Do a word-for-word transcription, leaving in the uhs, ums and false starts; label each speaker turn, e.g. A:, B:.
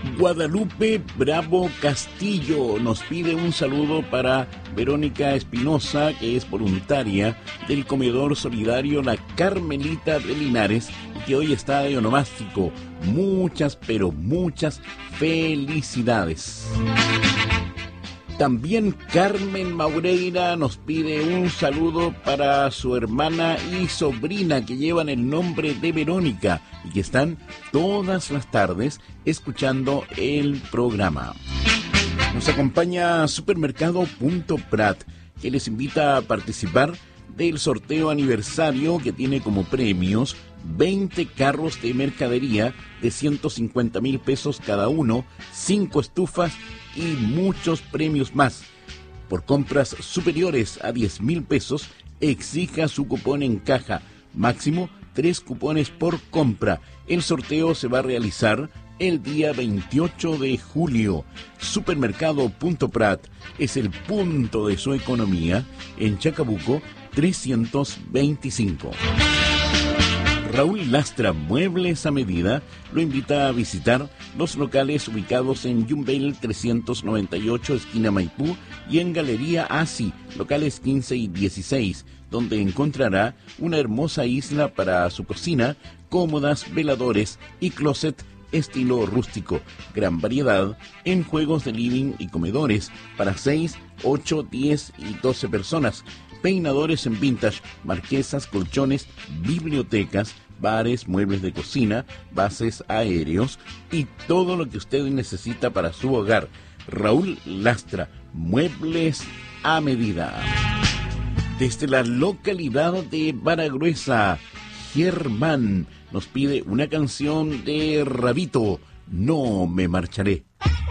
A: Guadalupe Bravo Castillo nos pide un saludo para Verónica Espinosa, que es voluntaria del comedor solidario La Carmelita de Linares, que hoy está de onomástico. Muchas, pero muchas felicidades. También Carmen Maureira nos pide un saludo para su hermana y sobrina que llevan el nombre de Verónica y que están todas las tardes escuchando el programa. Nos acompaña Supermercado Punto Prat, que les invita a participar del sorteo aniversario que tiene como premios veinte carros de mercadería de ciento cincuenta mil pesos cada uno, cinco estufas y muchos premios más. Por compras superiores a diez mil pesos, exija su cupón en caja, máximo tres cupones por compra. El sorteo se va a realizar el día veintiocho de julio. Supermercado Punto Prat es el punto de su economía en Chacabuco trescientos veinticinco. Raúl Lastra Muebles a Medida lo invita a visitar los locales ubicados en Yumbel trescientos noventa y ocho, esquina Maipú, y en Galería Asi, locales quince y dieciséis, donde encontrará una hermosa isla para su cocina, cómodas, veladores y closet estilo rústico. Gran variedad en juegos de living y comedores para seis, ocho, diez y doce personas. Peinadores en vintage, marquesas, colchones, bibliotecas, bares, muebles de cocina, bases aéreos y todo lo que usted necesita para su hogar. Raúl Lastra, Muebles a Medida. Desde la localidad de Baragruesa, Germán nos pide una canción de Rabito, No me marcharé.